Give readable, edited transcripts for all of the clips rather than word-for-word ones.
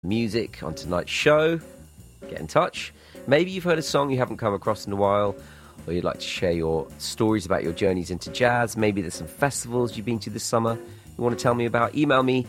music on tonight's show, get in touch. Maybe you've heard a song you haven't come across in a while, or you'd like to share your stories about your journeys into jazz. Maybe there's some festivals you've been to this summer you want to tell me about. Email me,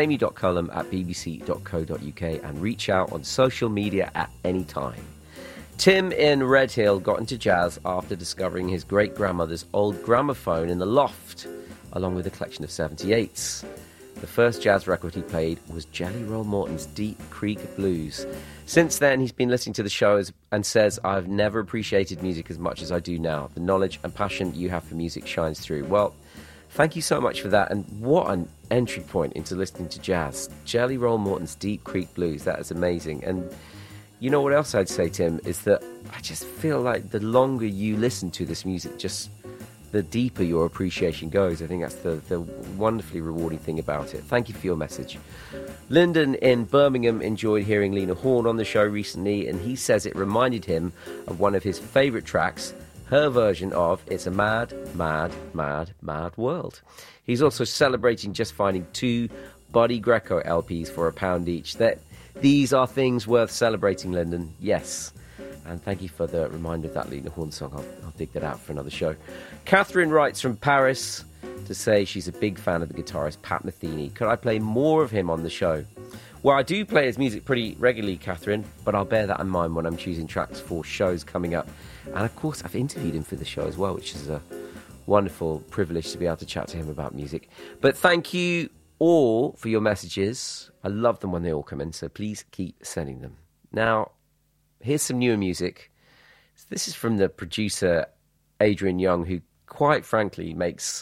jamie.cullum@bbc.co.uk, and reach out on social media at any time. Tim in Redhill got into jazz after discovering his great-grandmother's old gramophone in the loft, along with a collection of 78s. The first jazz record he played was Jelly Roll Morton's Deep Creek Blues. Since then, he's been listening to the show and says, I've never appreciated music as much as I do now. The knowledge and passion you have for music shines through. Well, thank you so much for that. And what an entry point into listening to jazz. Jelly Roll Morton's Deep Creek Blues. That is amazing. And you know what else I'd say, Tim, is that I just feel like the longer you listen to this music, just the deeper your appreciation goes. I think that's the wonderfully rewarding thing about it. Thank you for your message. Lyndon in Birmingham enjoyed hearing Lena Horne on the show recently, and he says it reminded him of one of his favourite tracks, her version of It's a Mad, Mad, Mad, Mad World. He's also celebrating just finding 2 Buddy Greco LPs for £1 each. These are things worth celebrating, Lyndon. Yes. And thank you for the reminder of that Lena Horne song. I'll dig that out for another show. Catherine writes from Paris to say she's a big fan of the guitarist Pat Metheny. Could I play more of him on the show? Well, I do play his music pretty regularly, Catherine, but I'll bear that in mind when I'm choosing tracks for shows coming up. And of course, I've interviewed him for the show as well, which is a wonderful privilege to be able to chat to him about music. But thank you all for your messages. I love them when they all come in, so please keep sending them. Now, here's some newer music. This is from the producer Adrian Young, who quite frankly makes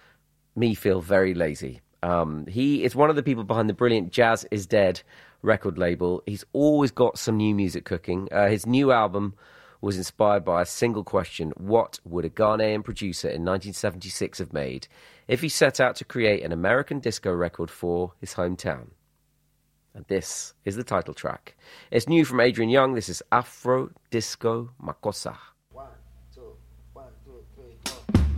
me feel very lazy. He is one of the people behind the brilliant Jazz Is Dead record label. He's always got some new music cooking. His new album was inspired by a single question: what would a Ghanaian producer in 1976 have made if he set out to create an American disco record for his hometown? And this is the title track. It's new from Adrian Young. This is Afro Disco Makossa.